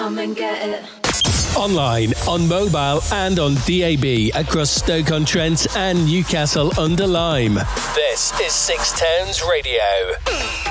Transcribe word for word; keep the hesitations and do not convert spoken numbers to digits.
Come and get it. Online, on mobile and on D A B across Stoke-on-Trent and Newcastle under Lyme. This is Six Towns Radio.